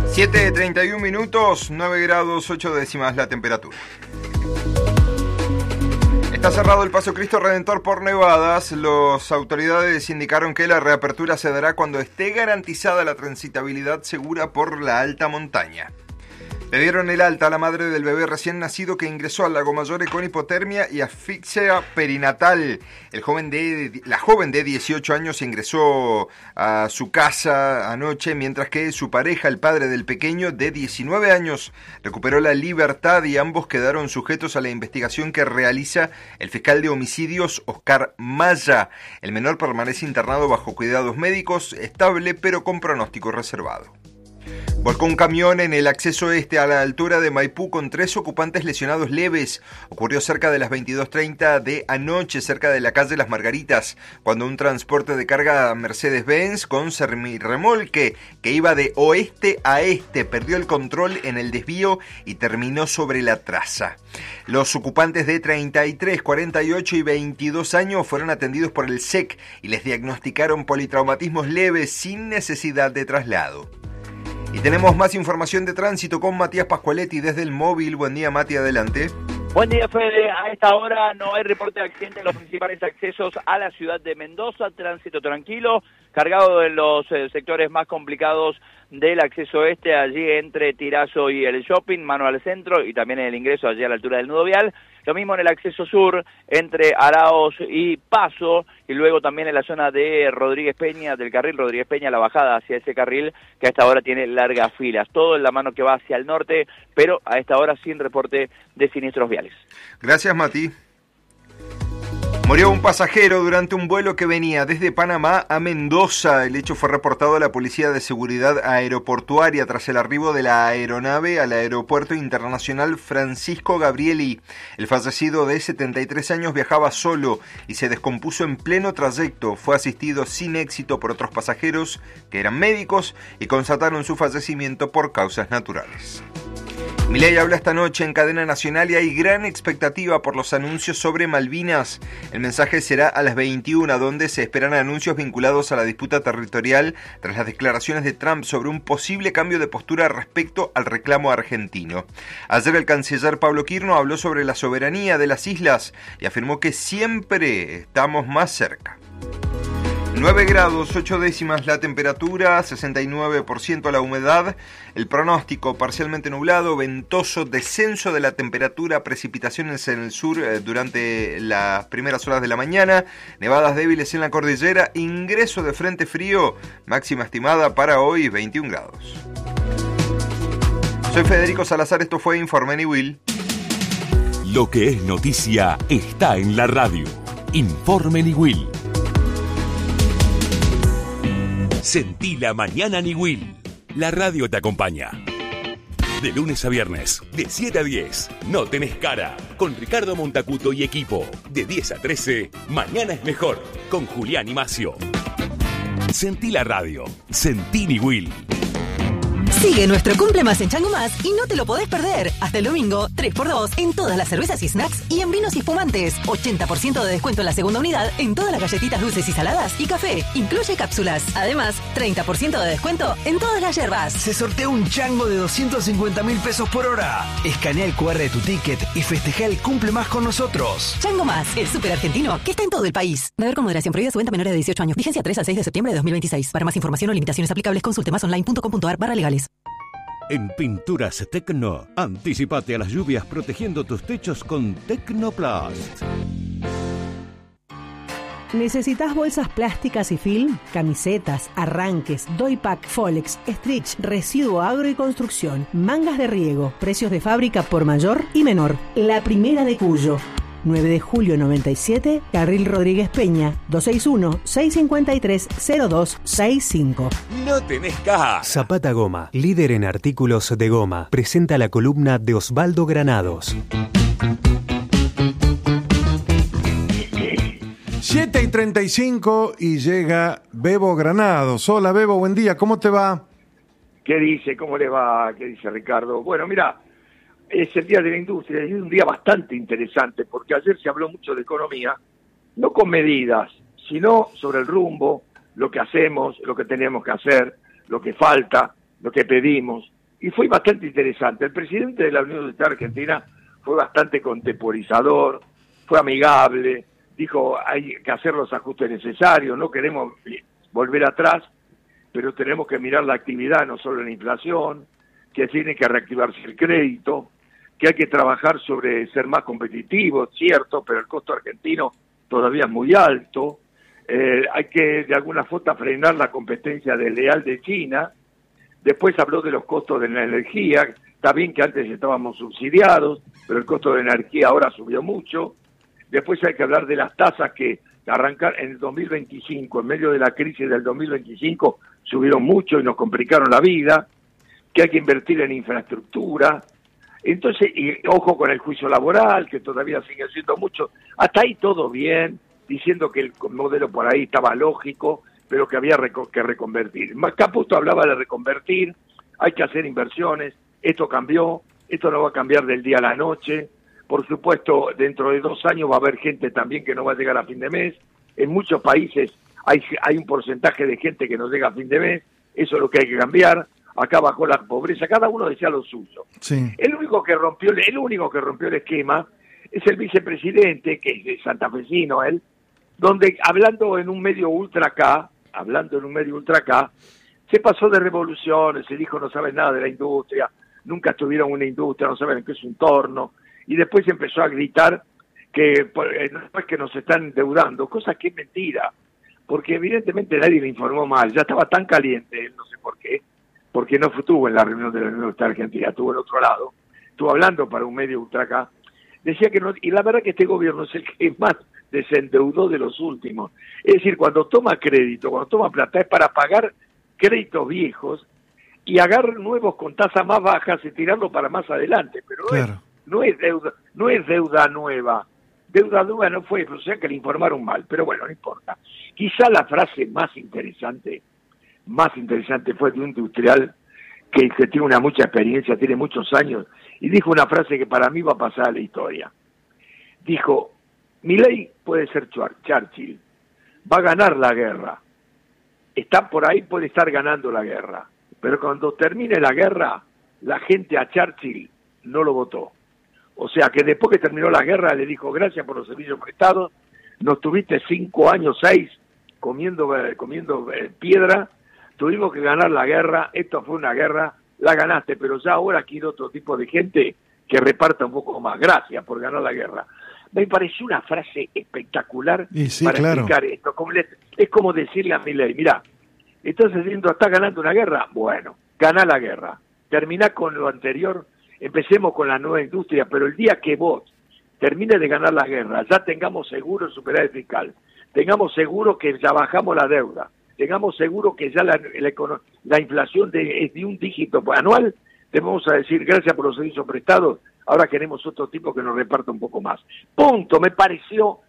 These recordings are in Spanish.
7:31, 9 grados 8 décimas la temperatura. Está cerrado el Paso Cristo Redentor por nevadas. Las autoridades indicaron que la reapertura se dará cuando esté garantizada la transitabilidad segura por la alta montaña. Le dieron el alta a la madre del bebé recién nacido que ingresó al Lago Maggiore con hipotermia y asfixia perinatal. La joven de 18 años ingresó a su casa anoche, mientras que su pareja, el padre del pequeño de 19 años, recuperó la libertad y ambos quedaron sujetos a la investigación que realiza el fiscal de homicidios, Oscar Maya. El menor permanece internado bajo cuidados médicos, estable pero con pronóstico reservado. Volcó un camión en el acceso este a la altura de Maipú con 3 ocupantes lesionados leves. Ocurrió cerca de las 22:30 de anoche, cerca de la calle Las Margaritas, cuando un transporte de carga Mercedes-Benz con semirremolque que iba de oeste a este perdió el control en el desvío y terminó sobre la traza. Los ocupantes de 33, 48 y 22 años fueron atendidos por el SEC y les diagnosticaron politraumatismos leves sin necesidad de traslado. Y tenemos más información de tránsito con Matías Pascualetti desde el móvil. Buen día, Mati, adelante. Buen día, Fede. A esta hora no hay reporte de accidente en los principales accesos a la ciudad de Mendoza. Tránsito tranquilo, cargado en los sectores más complicados del acceso este, allí entre Tirazo y el shopping, mano al centro, y también en el ingreso allí a la altura del nudo vial. Lo mismo en el acceso sur, entre Araos y Paso, y luego también en la zona de Rodríguez Peña, del carril Rodríguez Peña, la bajada hacia ese carril, que a esta hora tiene largas filas. Todo en la mano que va hacia el norte, pero a esta hora sin reporte de siniestros viales. Gracias, Mati. Murió un pasajero durante un vuelo que venía desde Panamá a Mendoza. El hecho fue reportado a la Policía de Seguridad Aeroportuaria tras el arribo de la aeronave al Aeropuerto Internacional Francisco Gabrieli. El fallecido de 73 años viajaba solo y se descompuso en pleno trayecto. Fue asistido sin éxito por otros pasajeros que eran médicos y constataron su fallecimiento por causas naturales. Milei habla esta noche en cadena nacional y hay gran expectativa por los anuncios sobre Malvinas. El mensaje será a las 21, donde se esperan anuncios vinculados a la disputa territorial tras las declaraciones de Trump sobre un posible cambio de postura respecto al reclamo argentino. Ayer el canciller Pablo Quirno habló sobre la soberanía de las islas y afirmó que siempre estamos más cerca. 9 grados 8 décimas la temperatura, 69% la humedad, el pronóstico parcialmente nublado, ventoso, descenso de la temperatura, precipitaciones en el sur durante las primeras horas de la mañana, nevadas débiles en la cordillera, ingreso de frente frío, máxima estimada para hoy 21 grados. Soy Federico Salazar, esto fue Informe Niwil. Lo que es noticia está en la radio. Informe Niwil. Sentí la mañana Niwil. La radio te acompaña. De lunes a viernes, de 7 a 10, No Tenés Cara, con Ricardo Montacuto y equipo. De 10 a 13, Mañana es Mejor, con Julián y Macio. Sentí la radio. Sentí Niwil. Sigue nuestro Cumple Más en Chango Más y no te lo podés perder. Hasta el domingo, 3x2 en todas las cervezas y snacks y en vinos y espumantes. 80% de descuento en la segunda unidad en todas las galletitas dulces y saladas y café. Incluye cápsulas. Además, 30% de descuento en todas las yerbas. Se sortea un chango de 250.000 pesos por hora. Escanea el QR de tu ticket y festeja el Cumple Más con nosotros. Chango Más, el súper argentino que está en todo el país. Beber con moderación, prohibida su venta a menores de 18 años. Vigencia 3 al 6 de septiembre de 2026. Para más información o limitaciones aplicables, consulte masonline.com.ar/legales. En Pinturas Tecno, anticipate a las lluvias protegiendo tus techos con Tecnoplast. ¿Necesitas bolsas plásticas y film? Camisetas, arranques, doypack, Folex, stretch, residuo agro y construcción, mangas de riego, precios de fábrica por mayor y menor. La primera de Cuyo. 9 de julio 97, Carril Rodríguez Peña, 261-653-0265. No tenés caja. Zapata Goma, líder en artículos de goma, presenta la columna de Osvaldo Granados. 7:35 y llega Bebo Granados. Hola Bebo, buen día, ¿cómo te va? ¿Qué dice? ¿Cómo le va? ¿Qué dice Ricardo? Bueno, mira, es el Día de la Industria, es un día bastante interesante porque ayer se habló mucho de economía, no con medidas, sino sobre el rumbo, lo que hacemos, lo que tenemos que hacer, lo que falta, lo que pedimos, y fue bastante interesante. El presidente de la Unión Industrial Argentina fue bastante contemporizador, fue amigable, dijo hay que hacer los ajustes necesarios, no queremos volver atrás, pero tenemos que mirar la actividad, no solo la inflación, que tiene que reactivarse el crédito, que hay que trabajar sobre ser más competitivos, cierto, pero el costo argentino todavía es muy alto, hay que de alguna forma frenar la competencia desleal de China. Después habló de los costos de la energía, está bien que antes estábamos subsidiados, pero el costo de la energía ahora subió mucho. Después hay que hablar de las tasas que arrancar en el 2025, en medio de la crisis del 2025, subieron mucho y nos complicaron la vida, que hay que invertir en infraestructura. Entonces, y ojo con el juicio laboral, que todavía sigue siendo mucho. Hasta ahí todo bien, diciendo que el modelo por ahí estaba lógico, pero que había que reconvertir. Caputo hablaba de reconvertir, hay que hacer inversiones, esto cambió, esto no va a cambiar del día a la noche. Por supuesto, dentro de 2 años va a haber gente también que no va a llegar a fin de mes. En muchos países hay un porcentaje de gente que no llega a fin de mes, eso es lo que hay que cambiar. Acá bajó la pobreza, cada uno decía lo suyo. Sí. El único que rompió el esquema es el vicepresidente, que es santafesino él, donde hablando en un medio ultra acá, se pasó de revoluciones, se dijo no saben nada de la industria, nunca tuvieron una industria, no saben qué es un torno, y después empezó a gritar que nos están endeudando, cosa que es mentira, porque evidentemente nadie le informó mal, ya estaba tan caliente, no sé por qué, porque no estuvo en la reunión de la Unión Industrial Argentina, estuvo en otro lado, estuvo hablando para un medio ultra acá, decía que no, y la verdad que este gobierno es el que más desendeudó de los últimos, es decir, cuando toma crédito, cuando toma plata es para pagar créditos viejos y agarrar nuevos con tasas más bajas y tirarlo para más adelante, pero claro. no es deuda nueva no fue, o sea que le informaron mal, pero bueno, no importa. Quizá la frase más interesante fue de un industrial que tiene mucha experiencia, tiene muchos años, y dijo una frase que para mí va a pasar a la historia. Dijo, Milei puede ser Churchill, va a ganar la guerra, está por ahí, puede estar ganando la guerra, pero cuando termine la guerra, la gente a Churchill no lo votó. O sea que después que terminó la guerra le dijo, gracias por los servicios prestados, nos tuviste 5 años, 6, comiendo piedra, tuvimos que ganar la guerra, esto fue una guerra, la ganaste, pero ya ahora quiero otro tipo de gente que reparta un poco más. Gracias por ganar la guerra. Me pareció una frase espectacular para explicar esto. Es como decirle a Milei, mirá, estás diciendo, ¿estás ganando una guerra? Bueno, gana la guerra, termina con lo anterior, empecemos con la nueva industria, pero el día que vos termines de ganar la guerra, ya tengamos seguro el superávit fiscal, tengamos seguro que ya bajamos la deuda, tengamos seguro que ya la inflación es de un dígito anual, te vamos a decir gracias por los servicios prestados, ahora queremos otro tipo que nos reparta un poco más. Punto, me pareció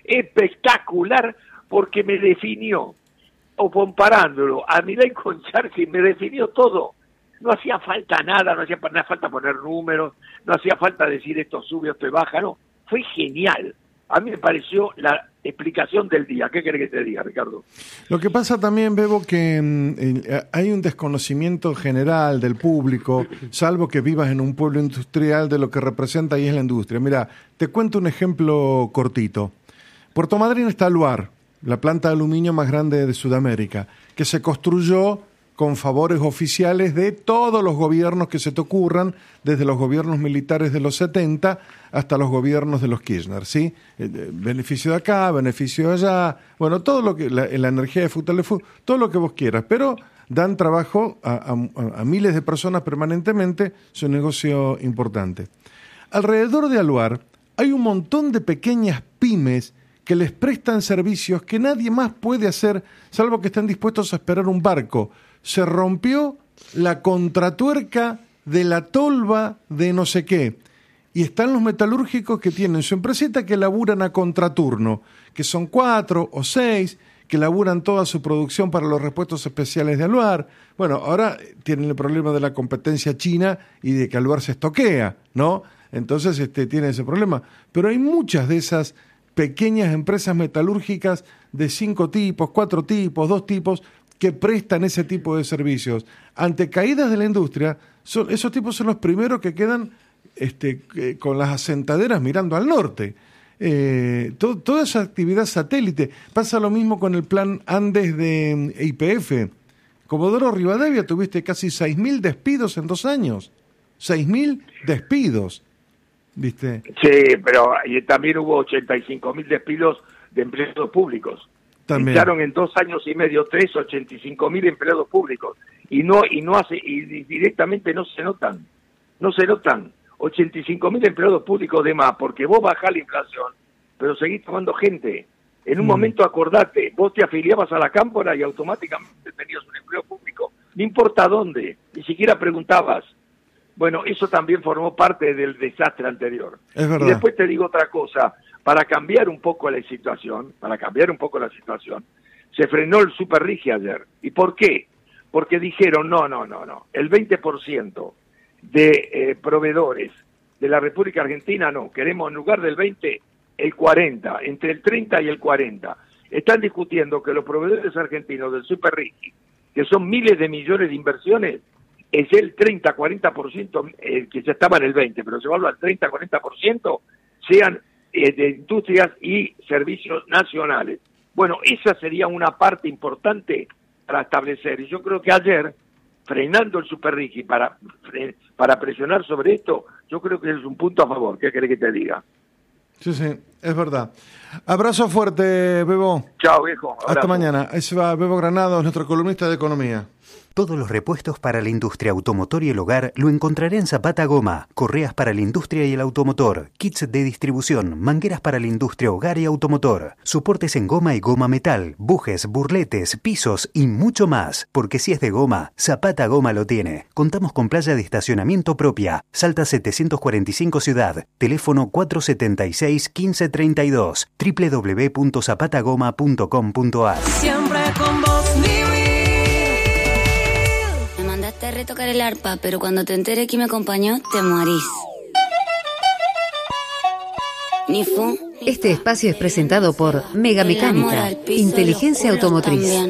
espectacular porque me definió, o comparándolo a Milei con Churchill, me definió todo. No hacía falta nada, no hacía falta poner números, no hacía falta decir esto sube, esto baja, no. Fue genial. A mí me pareció la explicación del día. ¿Qué querés que te diga, Ricardo? Lo que pasa también, Bebo, que hay un desconocimiento general del público, salvo que vivas en un pueblo industrial, de lo que representa y es la industria. Mira, te cuento un ejemplo cortito. Puerto Madryn está Aluar, la planta de aluminio más grande de Sudamérica, que se construyó con favores oficiales de todos los gobiernos que se te ocurran, desde los gobiernos militares de los 70 hasta los gobiernos de los Kirchner, ¿sí? Beneficio de acá, beneficio de allá, bueno, todo lo que, la energía de Futal, todo lo que vos quieras, pero dan trabajo a miles de personas permanentemente, es un negocio importante. Alrededor de Aluar hay un montón de pequeñas pymes que les prestan servicios que nadie más puede hacer, salvo que estén dispuestos a esperar un barco. Se rompió la contratuerca de la tolva de no sé qué. Y están los metalúrgicos que tienen su empresita que laburan a contraturno, que son 4 o 6, que laburan toda su producción para los repuestos especiales de Aluar. Bueno, ahora tienen el problema de la competencia china y de que Aluar se estoquea, ¿no? Entonces tiene ese problema. Pero hay muchas de esas pequeñas empresas metalúrgicas de 5 tipos, 4 tipos, 2 tipos, que prestan ese tipo de servicios, ante caídas de la industria, esos tipos son los primeros que quedan con las asentaderas mirando al norte. Toda esa actividad satélite. Pasa lo mismo con el plan Andes de YPF. Comodoro Rivadavia, tuviste casi 6.000 despidos en 2 años. 6.000 despidos, ¿viste? Sí, pero también hubo 85.000 despidos de empleados públicos. También. Echaron en 2 años y medio, 85.000 empleados públicos. Y directamente no se notan. 85.000 empleados públicos de más, porque vos bajás la inflación, pero seguís tomando gente. En un momento, acordate, vos te afiliabas a la Cámpora y automáticamente tenías un empleo público, no importa dónde, ni siquiera preguntabas. Bueno, eso también formó parte del desastre anterior. Es verdad. Y después te digo otra cosa, para cambiar un poco la situación, se frenó el Superrigi ayer. ¿Y por qué? Porque dijeron, no, el 20% de proveedores de la República Argentina no, queremos en lugar del 20, el 40, entre el 30 y el 40. Están discutiendo que los proveedores argentinos del Superrigi, que son miles de millones de inversiones, es el 30-40%, que ya estaba en el 20, pero se va al 30-40%, sean de industrias y servicios nacionales. Bueno, esa sería una parte importante para establecer, y yo creo que ayer, frenando el Superrigi para presionar sobre esto, yo creo que es un punto a favor. ¿Qué querés que te diga? Sí, es verdad. Abrazo fuerte, Bebo. Chao, viejo. Abrazo. Hasta mañana. Ahí se va Bebo Granados, nuestro columnista de economía. Todos los repuestos para la industria automotor y el hogar lo encontrará en Zapata Goma. Correas para la industria y el automotor, kits de distribución, mangueras para la industria, hogar y automotor, soportes en goma y goma metal, bujes, burletes, pisos y mucho más. Porque si es de goma, Zapata Goma lo tiene. Contamos con playa de estacionamiento propia. Salta 745 Ciudad. Teléfono 476-1532. www.zapatagoma.com.ar. Siempre con vos, me mandaste a retocar el arpa, pero cuando te enteré que me acompañó, te morís. Ni fu. Este espacio es presentado por Mega Mecánica, inteligencia automotriz.